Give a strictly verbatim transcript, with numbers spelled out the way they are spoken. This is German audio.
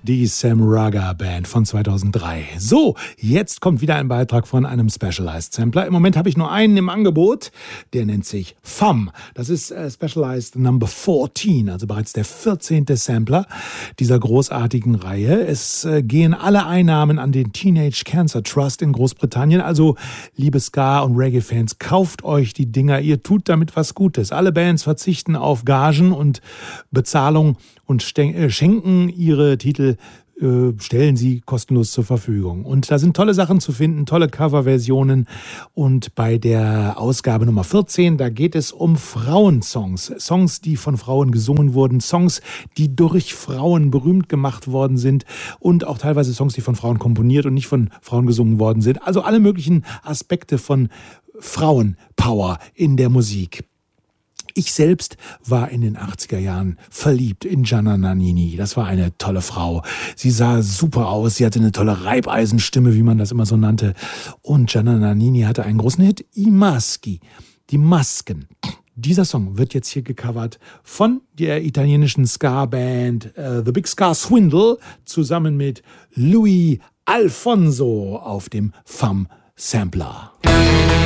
die Sam Raga Band von zweitausenddrei. So, jetzt kommt wieder ein Beitrag von einem Specialized Sampler. Im Moment habe ich nur einen im Angebot, der nennt sich Femme. Das ist äh, Specialized Number vierzehn, also bereits der vierzehnte Sampler dieser großartigen Reihe. Es äh, gehen alle Einnahmen an den Teenage Cancer Trust in Großbritannien. Also, liebe Ska- und Reggae-Fans, kauft euch die Dinger, ihr tut damit was Gutes. Alle Bands verzichten auf Gagen und Bezahlung und schenken ihre Titel, äh, stellen sie kostenlos zur Verfügung. Und da sind tolle Sachen zu finden, tolle Coverversionen. Und bei der Ausgabe Nummer vierzehn, da geht es um Frauensongs. Songs, die von Frauen gesungen wurden, Songs, die durch Frauen berühmt gemacht worden sind und auch teilweise Songs, die von Frauen komponiert und nicht von Frauen gesungen worden sind. Also alle möglichen Aspekte von Frauenpower in der Musik. Ich selbst war in den achtziger Jahren verliebt in Gianna Nannini. Das war eine tolle Frau. Sie sah super aus. Sie hatte eine tolle Reibeisenstimme, wie man das immer so nannte. Und Gianna Nannini hatte einen großen Hit, I Maschi, die Masken. Dieser Song wird jetzt hier gecovert von der italienischen Ska-Band uh, The Big Ska Swindle zusammen mit Louis Alfonso auf dem Femme Sampler.